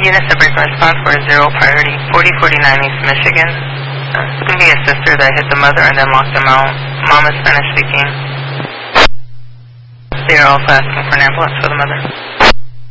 Units of break response were 0 priority, 4049 East Michigan. It's going to be a sister that hit the mother and then locked them out. Mom is Spanish speaking. They are also asking for an ambulance for the mother.